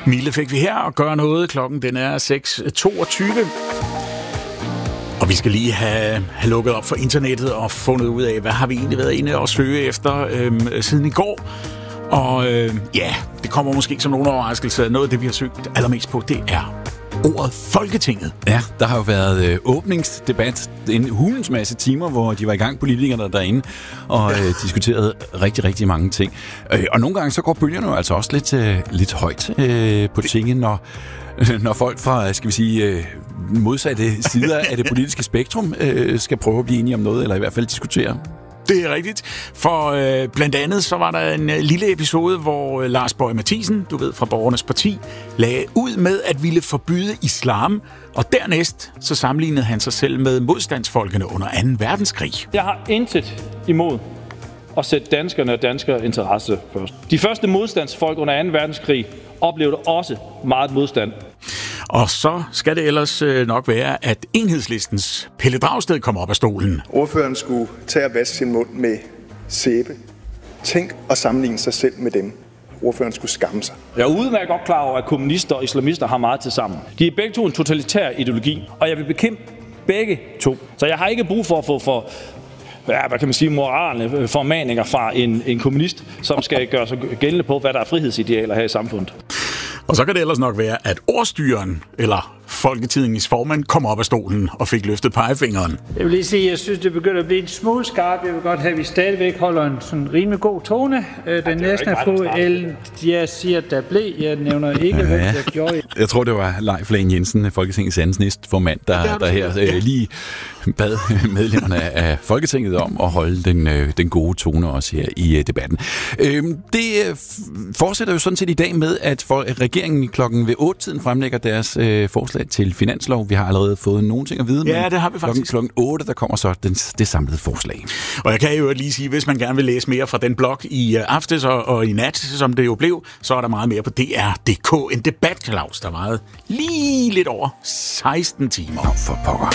Mille fik vi her og gøre noget. Klokken den er 6:22. Og vi skal lige have lukket op for internettet og fundet ud af, hvad har vi egentlig været inde og søge efter siden i går. Og det kommer måske ikke som nogen overraskelse. Noget af det, vi har søgt allermest på, det er ordet Folketinget. Ja, der har jo været åbningsdebat en hulens masse timer, hvor de var i gang, politikerne derinde, og diskuterede rigtig, rigtig mange ting. Og nogle gange så går bølgerne jo altså også lidt højt på tinget, når folk fra, skal vi sige, modsatte sider af det politiske spektrum skal prøve at blive enige om noget, eller i hvert fald diskutere. Det er rigtigt, for blandt andet så var der en lille episode, hvor Lars Boje Mathiesen, du ved fra Borgernes Parti, lagde ud med at ville forbyde islam, og dernæst så sammenlignede han sig selv med modstandsfolkene under 2. verdenskrig. Jeg har intet imod at sætte danskerne og danskere interesse først. De første modstandsfolk under 2. verdenskrig oplevede også meget modstand. Og så skal det ellers nok være, at Enhedslistens Pelle Dragsted kommer op af stolen. Ordføreren skulle tage og vaske sin mund med sæbe. Tænk at sammenligne sig selv med dem. Ordføreren skulle skamme sig. Jeg er udmærket godt klar over, at kommunister og islamister har meget til sammen. De er begge to en totalitær ideologi, og jeg vil bekæmpe begge to. Så jeg har ikke brug for at få hvad kan man sige, moralne formaninger fra en kommunist, som skal gøre sig gældende på, hvad der er frihedsidealer her i samfundet. Og så kan det ellers nok være, at ordstyreren, eller Folketidningens formand, kom op af stolen og fik løftet pegefingeren. Jeg vil lige sige, at jeg synes, det begynder at blive en smule skarp. Jeg vil godt have, at vi stadigvæk holder en sådan rimelig god tone. Den næste er fru Ellen. Jeg siger, der blev. Jeg nævner ikke, hvad jeg gjorde. Jeg tror, det var Leif Lahn Jensen, Folketingets andens næstformand, der her lige bad medlemmerne af Folketinget om at holde den gode tone også her i debatten. Det fortsætter jo sådan set i dag med, at regeringen klokken ved 8-tiden fremlægger deres forslag til finanslov. Vi har allerede fået nogle ting at vide. Ja, det har vi faktisk. Klokken 8, der kommer så det samlede forslag. Og jeg kan jo lige sige, hvis man gerne vil læse mere fra den blog i aftes og i nat, som det jo blev, så er der meget mere på DR.dk. En debat, Claus, der varede lige lidt over 16 timer. Nå, for pokker.